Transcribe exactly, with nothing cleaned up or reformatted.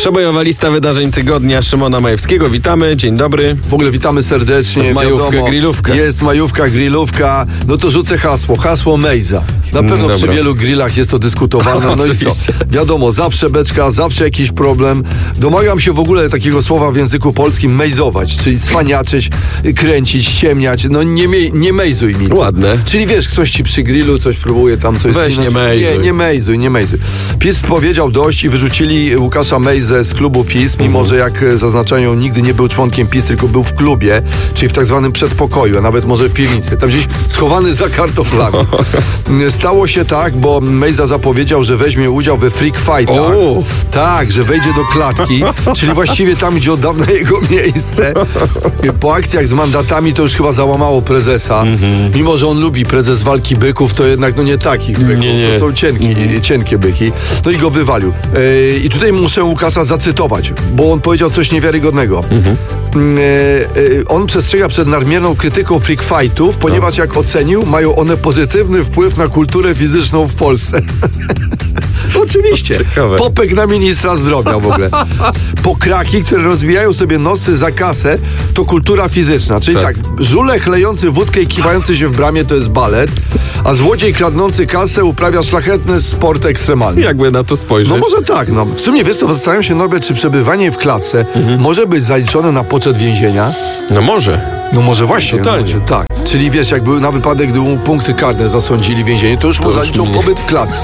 Przebojowa lista wydarzeń tygodnia Szymona Majewskiego. Witamy, dzień dobry. W ogóle witamy serdecznie. Majówka, Wiadomo, grillówka. Jest majówka, grillówka. No to rzucę hasło. Hasło Mejza. Na pewno Dobra. przy wielu grillach jest to dyskutowane. No i co? Oczywiście. Wiadomo, zawsze beczka, zawsze jakiś problem. Domagam się w ogóle takiego słowa w języku polskim mejzować, czyli cwaniaczyć, kręcić, ściemniać. No nie, mej, nie mejzuj mi. Ładne. Czyli wiesz, ktoś ci przy grillu coś próbuje tam coś Weź zwinąć. nie mejzuj. Nie, nie mejzuj, nie mejzuj. PiS powiedział dość i wyrzucili Łukasza Mejzę z klubu PiS, mimo że jak zaznaczają, nigdy nie był członkiem PiS, tylko był w klubie, czyli w tak zwanym przedpokoju, a nawet może w piwnicy. Tam gdzieś schowany za kartoflami. Stało się tak, bo Mejza zapowiedział, że weźmie udział we freak fightach. O! Tak, że wejdzie do klatki, czyli właściwie tam, gdzie od dawna jego miejsce. Po akcjach z mandatami to już chyba załamało prezesa. Mimo że on lubi prezes walki byków, to jednak no nie takich byków. Nie, nie. To są cienki, cienkie byki. No i go wywalił. Yy, I tutaj muszę Łukasza zacytować, bo on powiedział coś niewiarygodnego. Yy, yy, on przestrzega przed nadmierną krytyką freak fightów, ponieważ jak ocenił, mają one pozytywny wpływ na kulturę fizyczną w Polsce. Oczywiście. Ciekawe. Popek na ministra zdrowia w ogóle. Pokraki, które rozbijają sobie nosy za kasę, to kultura fizyczna. Czyli tak, Tak. żule chlejący wódkę i kiwający się w bramie to jest balet, a złodziej kradnący kasę uprawia szlachetny sport ekstremalny. Jakby na to spojrzeć? No może tak, no. W sumie wiesz co, zastanawiam się, Norbert, czy przebywanie w klatce może być zaliczone na poczet więzienia? No może. No może właśnie. Totalnie. No, może, tak. Czyli wiesz, jak był na wypadek, gdy mu punkty karne zasądzili w więzieniu, to już mu już zaliczą nie. pobyt w klatce.